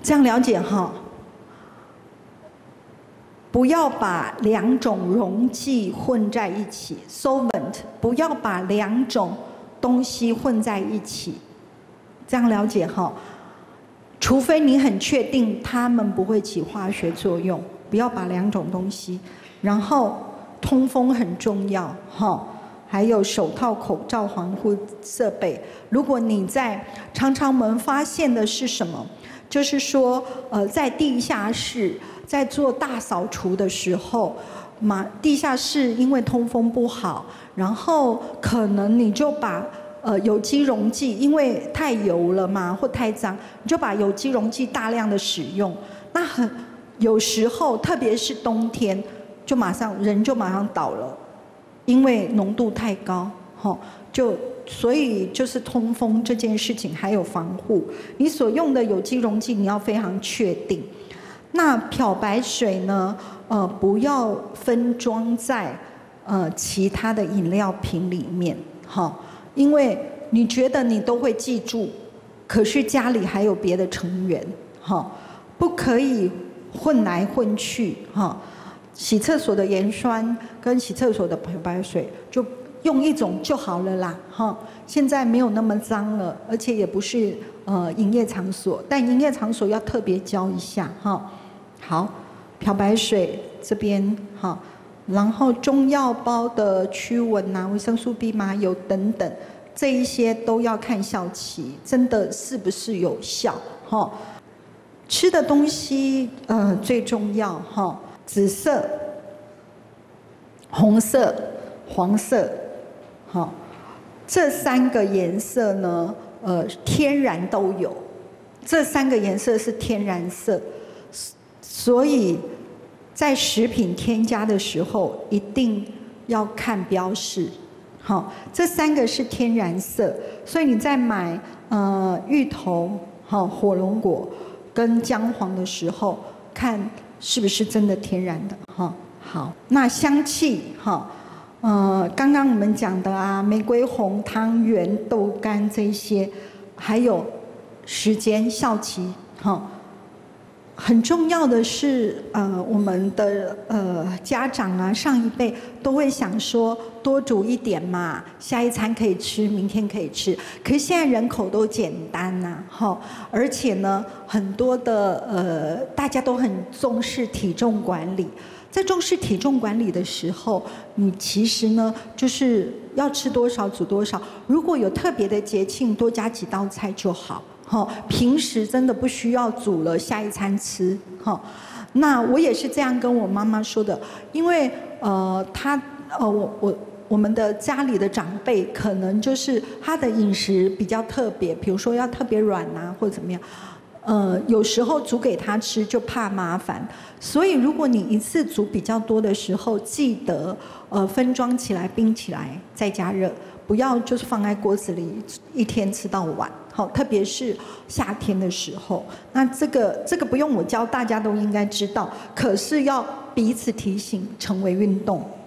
这样了解哈？不要把两种溶剂混在一起 ，solvent， 不要把两种东西混在一起，这样了解哈？除非你很确定它们不会起化学作用，不要把两种东西。然后通风很重要哈，还有手套、口罩、防护设备。如果你在常常我们发现的是什么？就是说，在地下室在做大扫除的时候，地下室因为通风不好，然后可能你就把有机溶剂，因为太油了嘛，或太脏，你就把有机溶剂大量的使用，那有时候特别是冬天，人就马上倒了，因为浓度太高，所以就是通风这件事情，还有防护，你所用的有机溶剂你要非常确定。那漂白水呢？不要分装在其他的饮料瓶里面，因为你觉得你都会记住，可是家里还有别的成员，不可以混来混去，洗厕所的盐酸跟洗厕所的漂白水就用一种就好了啦，现在没有那么脏了，而且也不是营业场所，但营业场所要特别教一下，好，漂白水这边，然后中药包的驱蚊啊、维生素 B、麻油等等，这一些都要看效期，真的是不是有效，吃的东西最重要，紫色、红色、黄色。这三个颜色呢，天然都有。这三个颜色是天然色，所以在食品添加的时候一定要看标示。这三个是天然色，所以你在买芋头、火龙果跟姜黄的时候，看是不是真的天然的。好，那香气刚刚我们讲的啊，玫瑰红、汤圆、豆干这些，还有时间效期，很重要的是，我们的家长啊，上一辈都会想说，多煮一点嘛，下一餐可以吃，明天可以吃。可是现在人口都简单呐，而且呢，很多的大家都很重视体重管理。在重视体重管理的时候，你其实呢，就是要吃多少煮多少。如果有特别的节庆，多加几道菜就好。平时真的不需要煮了下一餐吃。那我也是这样跟我妈妈说的，因为我们的家里的长辈可能就是他的饮食比较特别，比如说要特别软啊，或者怎么样。有时候煮给他吃就怕麻烦，所以如果你一次煮比较多的时候，记得分装起来冰起来再加热，不要就是放在锅子里一天吃到晚。特别是夏天的时候，那这个不用我教，大家都应该知道，可是要彼此提醒，成为运动。